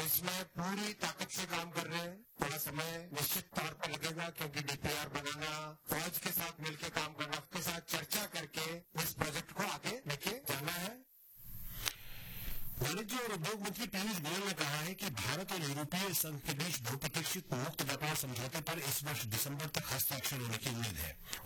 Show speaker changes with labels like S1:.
S1: इसमें पूरी ताकत से काम कर रहे हैं। थोड़ा समय निश्चित तौर पर लगेगा क्योंकि डीपीआर बनाना, फौज के साथ मिलकर काम करना, उसके साथ चर्चा करके इस प्रोजेक्ट को आगे लेके जाना है।
S2: वाणिज्य और उद्योग मंत्री पीयूष गोयल ने कहा है कि भारत और यूरोपीय संघ के बीच बहुप्रतीक्षित मुक्त व्यापार समझौते पर इस वर्ष दिसंबर तक हस्ताक्षर होने की उम्मीद है।